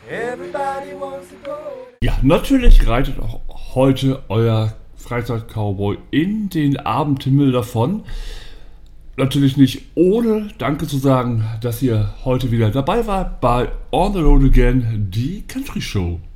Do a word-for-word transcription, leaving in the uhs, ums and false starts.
Ja, natürlich reitet auch heute euer Freizeit-Cowboy in den Abendhimmel davon. Natürlich nicht ohne Danke zu sagen, dass ihr heute wieder dabei wart bei On the Road Again, die Country Show.